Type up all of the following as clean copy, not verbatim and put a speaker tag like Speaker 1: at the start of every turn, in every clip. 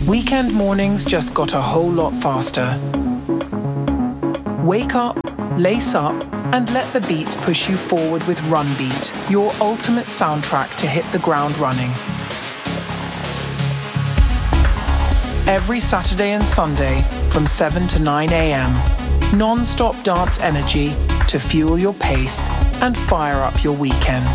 Speaker 1: Weekend mornings just got a whole lot faster. Wake up, lace up, and let the beats push you forward with Run Beat, your ultimate soundtrack to hit the ground running. Every Saturday and Sunday from 7 to 9 a.m. Non-stop dance energy to fuel your pace and fire up your weekend.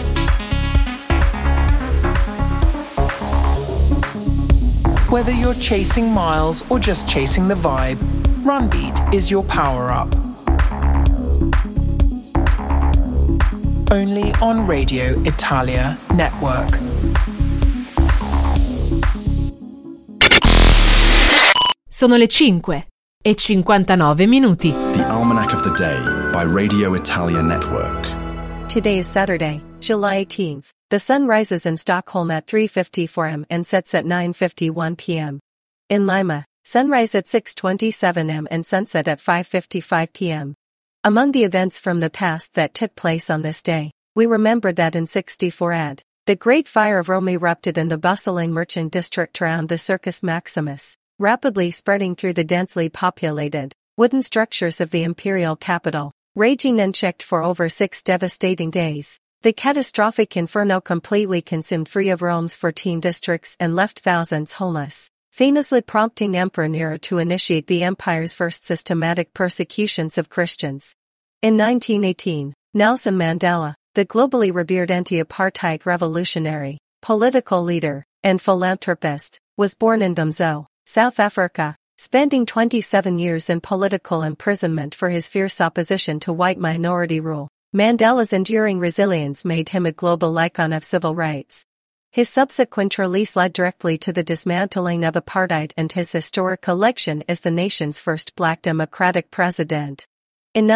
Speaker 1: Whether you're chasing miles or just chasing the vibe, Run Beat is your power-up. Only on Radio Italia Network.
Speaker 2: Sono le 5:59.
Speaker 3: The Almanac of the Day by Radio Italia Network.
Speaker 4: Today is Saturday, July 18th. The sun rises in Stockholm at 3:54 am and sets at 9:51 p.m. In Lima, sunrise at 6:27 am and sunset at 5:55 p.m. Among the events from the past that took place on this day, we remember that in 64 AD, the Great Fire of Rome erupted in the bustling merchant district around the Circus Maximus, rapidly spreading through the densely populated, wooden structures of the imperial capital, raging unchecked for over 6 devastating days. The catastrophic inferno completely consumed 3 of Rome's 14 districts and left thousands homeless, famously prompting Emperor Nero to initiate the empire's first systematic persecutions of Christians. In 1918, Nelson Mandela, the globally revered anti-apartheid revolutionary, political leader, and philanthropist, was born in Domzo, South Africa, spending 27 years in political imprisonment for his fierce opposition to white minority rule. Mandela's enduring resilience made him a global icon of civil rights. His subsequent release led directly to the dismantling of apartheid and his historic election as the nation's first black democratic president. In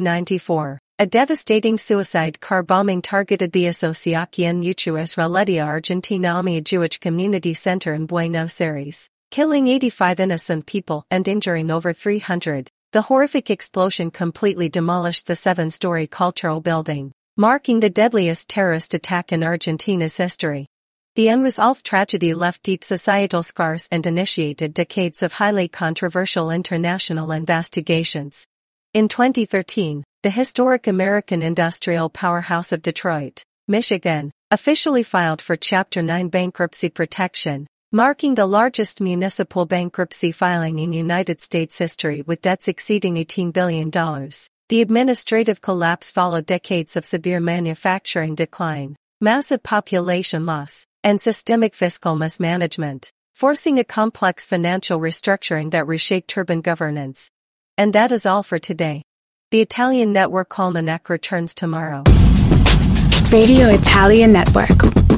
Speaker 4: 1994, a devastating suicide car bombing targeted the Asociación Mutua Israelita Argentina, a Jewish community center in Buenos Aires, killing 85 innocent people and injuring over 300. The horrific explosion completely demolished the 7-story cultural building, marking the deadliest terrorist attack in Argentina's history. The unresolved tragedy left deep societal scars and initiated decades of highly controversial international investigations. In 2013, the historic American industrial powerhouse of Detroit, Michigan, officially filed for Chapter 9 bankruptcy protection, marking the largest municipal bankruptcy filing in United States history with debts exceeding $18 billion. The administrative collapse followed decades of severe manufacturing decline, massive population loss, and systemic fiscal mismanagement, forcing a complex financial restructuring that reshaped urban governance. And that is all for today. The Italian Network Almanac returns tomorrow.
Speaker 5: Radio Italia Network.